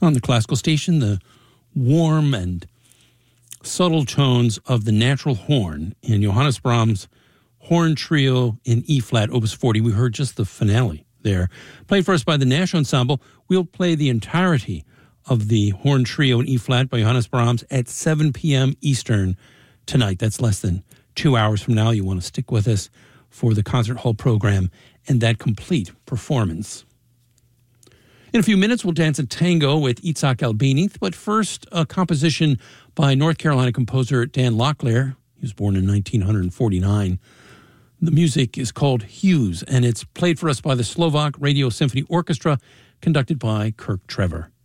On the classical station, the warm and subtle tones of the natural horn in Johannes Brahms' Horn Trio in E-flat, Opus 40. We heard just the finale there. Played for us by the Nash Ensemble. We'll play the entirety of the Horn Trio in E-flat by Johannes Brahms at 7 p.m. Eastern tonight. That's less than 2 hours from now. You want to stick with us for the concert hall program and that complete performance. In a few minutes, we'll dance a tango with Itzhak Albini, but first, a composition by North Carolina composer Dan Locklear. He was born in 1949. The music is called Hues, and it's played for us by the Slovak Radio Symphony Orchestra, conducted by Kirk Trevor.